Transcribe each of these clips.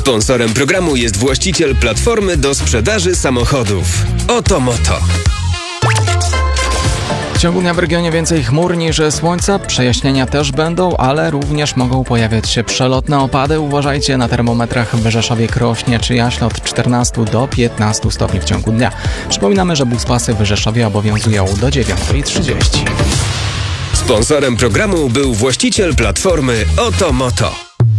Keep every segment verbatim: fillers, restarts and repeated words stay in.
Sponsorem programu jest właściciel platformy do sprzedaży samochodów Otomoto. W ciągu dnia w regionie więcej chmur niż słońca, przejaśnienia też będą, ale również mogą pojawiać się przelotne opady. Uważajcie, na termometrach w Rzeszowie, Krośnie czy Jaśle od czternastu do piętnastu stopni w ciągu dnia. Przypominamy, że buspasy w Rzeszowie obowiązują do dziewiątej trzydzieści. Sponsorem programu był właściciel platformy Otomoto.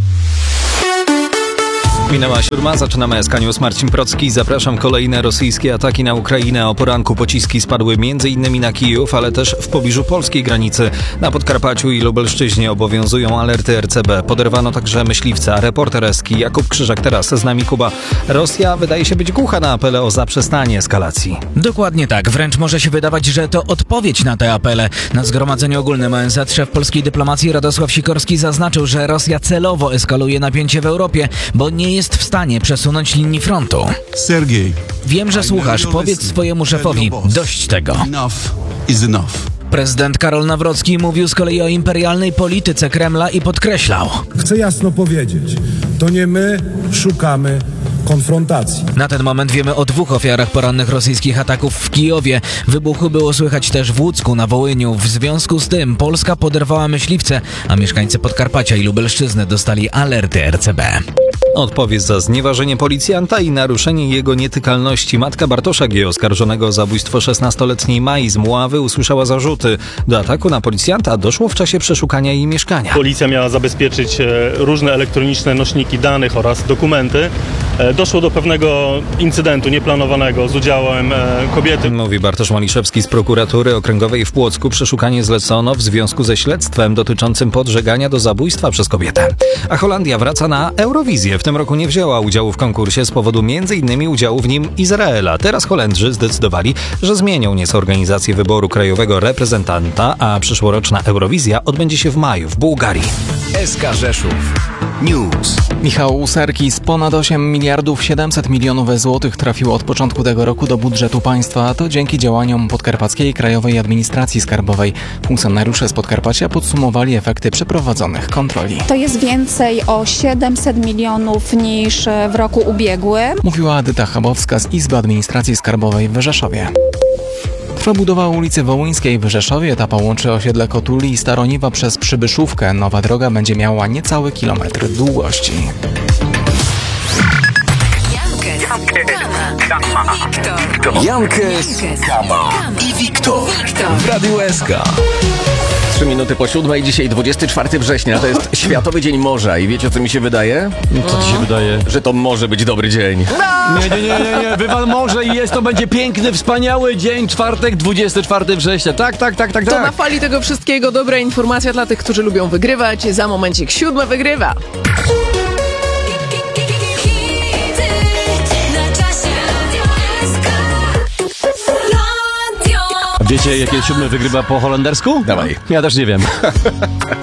Minęła siódma, zaczynamy S K News. Marcin Procki. Zapraszam. Kolejne rosyjskie ataki na Ukrainę. O poranku pociski spadły m.in. na Kijów, ale też w pobliżu polskiej granicy. Na Podkarpaciu i Lubelszczyźnie obowiązują alerty R C B. Poderwano także myśliwca. Reporter Eski Jakub Krzyżak. Teraz z nami Kuba. Rosja wydaje się być głucha na apele o zaprzestanie eskalacji. Dokładnie tak. Wręcz może się wydawać, że to odpowiedź na te apele. Na Zgromadzeniu Ogólnym O N Z szef polskiej dyplomacji Radosław Sikorski zaznaczył, że Rosja celowo eskaluje napięcie w Europie, bo nie jest w stanie przesunąć linii frontu. Sergiej, wiem, że słuchasz. Powiedz swojemu szefowi, dość tego. Enough is enough. Prezydent Karol Nawrocki mówił z kolei o imperialnej polityce Kremla i podkreślał: chcę jasno powiedzieć, to nie my szukamy konfrontacji. Na ten moment wiemy o dwóch ofiarach porannych rosyjskich ataków w Kijowie. Wybuchy było słychać też w Łódzku, na Wołyniu. W związku z tym Polska poderwała myśliwce, a mieszkańcy Podkarpacia i Lubelszczyzny dostali alerty R C B. Odpowiedź za znieważenie policjanta i naruszenie jego nietykalności. Matka Bartosza G., oskarżonego o zabójstwo szesnastoletniej Mai z Mławy, usłyszała zarzuty. Do ataku na policjanta doszło w czasie przeszukania jej mieszkania. Policja miała zabezpieczyć różne elektroniczne nośniki danych oraz dokumenty. Doszło do pewnego incydentu nieplanowanego z udziałem kobiety. Mówi Bartosz Maliszewski z prokuratury okręgowej w Płocku. Przeszukanie zlecono w związku ze śledztwem dotyczącym podżegania do zabójstwa przez kobietę. A Holandia wraca na Eurowizję. W tym roku nie wzięła udziału w konkursie z powodu między innymi udziału w nim Izraela. Teraz Holendrzy zdecydowali, że zmienią nieco organizację wyboru krajowego reprezentanta, a przyszłoroczna Eurowizja odbędzie się w maju w Bułgarii. S K Rzeszów News. Michał Userki. Z ponad osiem miliardów siedemset milionów złotych trafiło od początku tego roku do budżetu państwa, a to dzięki działaniom Podkarpackiej Krajowej Administracji Skarbowej. Funkcjonariusze z Podkarpacia podsumowali efekty przeprowadzonych kontroli. To jest więcej o siedemset milionów niż w roku ubiegłym. Mówiła Edyta Chabowska z Izby Administracji Skarbowej w Rzeszowie. Trwa budowa ulicy Wołyńskiej w Rzeszowie. Ta połączy osiedle Kotuli i Staroniwa przez Przybyszówkę. Nowa droga będzie miała niecały kilometr długości. Jankę, Kama i Wiktor w Radiu S K. Trzy minuty po siódmej, dzisiaj dwudziestego czwartego września, to jest Światowy Dzień Morza i wiecie, co mi się wydaje? Co ci się wydaje? Że to może być dobry dzień. Nie, nie, nie, nie, nie. Wywal morze i jest, to będzie piękny, wspaniały dzień, czwartek, dwudziestego czwartego września. Tak, tak, tak, tak, To tak. na fali tego wszystkiego dobra informacja dla tych, którzy lubią wygrywać. Za momencik siódma wygrywa. Wiecie, jakie siódme wygrywa po holendersku? Dawaj. Ja też nie wiem.